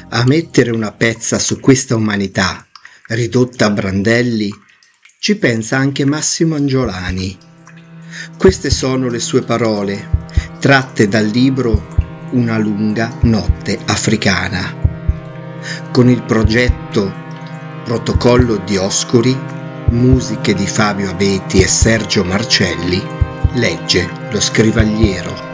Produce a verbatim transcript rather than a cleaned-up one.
A mettere una pezza su questa umanità, ridotta a brandelli, ci pensa anche Massimo Angiolani. Queste sono le sue parole, tratte dal libro Una lunga notte africana. Con il progetto Protocollo Dioscuri, musiche di Fabio Abeti e Sergio Marcelli, legge lo Scrivagliero.